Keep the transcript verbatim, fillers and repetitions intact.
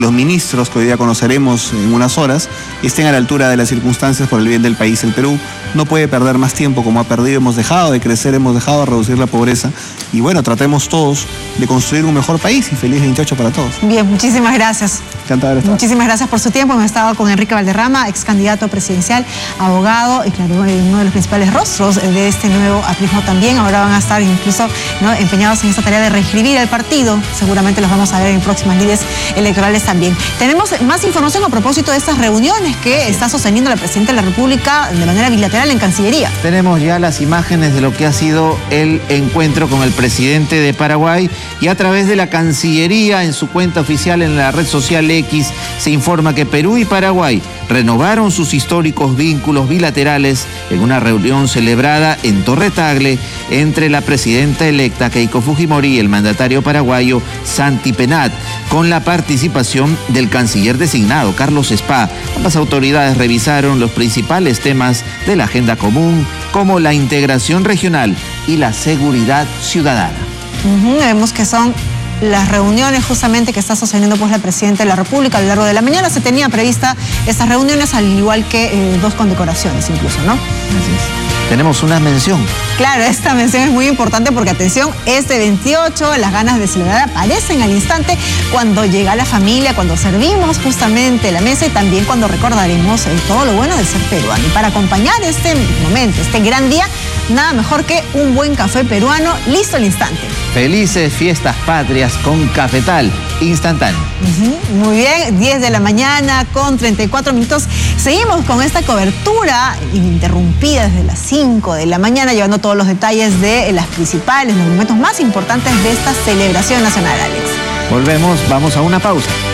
los ministros que hoy día conoceremos en unas horas estén a la altura de las circunstancias por el bien del país. El Perú no puede perder más tiempo como ha perdido. Hemos dejado de crecer, hemos dejado de reducir la pobreza. Y bueno, tratemos todos de construir un mejor país y feliz veintiocho para todos. Bien, muchísimas gracias. Encantado de estar. Muchísimas gracias por su tiempo. Hemos estado con Enrique Valderrama, ex candidato presidencial, abogado y claro, uno de los principales rostros de este nuevo aprismo también. Ahora van a estar incluso, ¿no?, empeñados en esta tarea de reescribir el partido. Seguramente los vamos a ver en próximas lides electorales también. Tenemos más información a propósito de estas reuniones que está sosteniendo la Presidenta de la República de manera bilateral en Cancillería. Tenemos ya las imágenes de lo que ha sido el encuentro con el presidente de Paraguay y a través de la Cancillería en su cuenta oficial en la red social X se informa que Perú y Paraguay renovaron sus históricos vínculos bilaterales en una reunión celebrada en Torre Tagle entre la presidenta electa Keiko Fujimori y el mandatario paraguayo Santi Penat, con la participación del canciller designado Carlos Spa. Ambas autoridades revisaron los principales temas de la agenda común, como la integración regional y la seguridad ciudadana. Uh-huh, vemos que son las reuniones justamente que está sosteniendo pues la Presidenta de la República a lo largo de la mañana. Se tenía prevista estas reuniones, al igual que eh, dos condecoraciones incluso, ¿no? Así es. Tenemos una mención. Claro, esta mención es muy importante porque, atención, este veintiocho, las ganas de celebrar aparecen al instante cuando llega la familia, cuando servimos justamente la mesa y también cuando recordaremos eh, todo lo bueno de ser peruano. Y para acompañar este momento, este gran día, nada mejor que un buen café peruano listo al instante. Felices fiestas patrias con Cafetal instantáneo. Uh-huh, muy bien, diez de la mañana con treinta y cuatro minutos. Seguimos con esta cobertura ininterrumpida desde las cinco de la mañana, llevando todos los detalles de las principales, los momentos más importantes de esta celebración nacional, Alex. Volvemos, vamos a una pausa.